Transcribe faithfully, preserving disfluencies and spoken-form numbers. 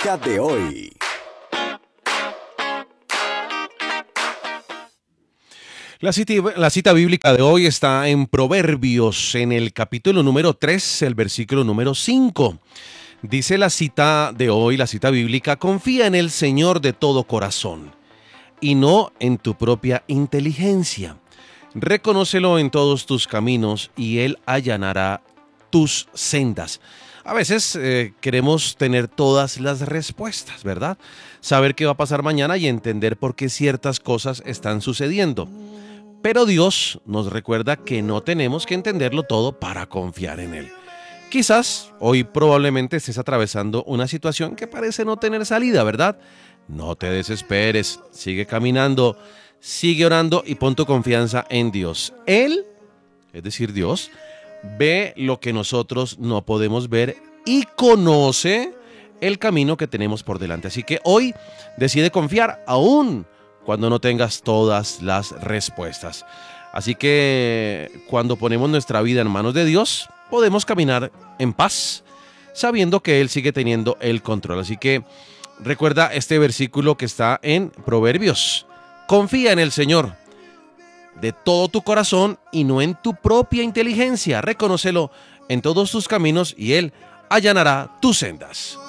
bíblica de hoy. La cita, la cita bíblica de hoy está en Proverbios, en el capítulo número tres, el versículo número cinco. Dice la cita de hoy, la cita bíblica: confía en el Señor de todo corazón y no en tu propia inteligencia. Reconócelo en todos tus caminos y Él allanará tus sendas. A veces eh, queremos tener todas las respuestas, ¿verdad? Saber qué va a pasar mañana y entender por qué ciertas cosas están sucediendo. Pero Dios nos recuerda que no tenemos que entenderlo todo para confiar en Él. Quizás hoy probablemente estés atravesando una situación que parece no tener salida, ¿verdad? No te desesperes, sigue caminando, sigue orando y pon tu confianza en Dios. Él, es decir, Dios, ve lo que nosotros no podemos ver y conoce el camino que tenemos por delante. Así que hoy decide confiar aún cuando no tengas todas las respuestas. Así que cuando ponemos nuestra vida en manos de Dios, podemos caminar en paz, sabiendo que Él sigue teniendo el control. Así que recuerda este versículo que está en Proverbios: confía en el Señor de todo tu corazón y no en tu propia inteligencia. Reconócelo en todos tus caminos y Él allanará tus sendas.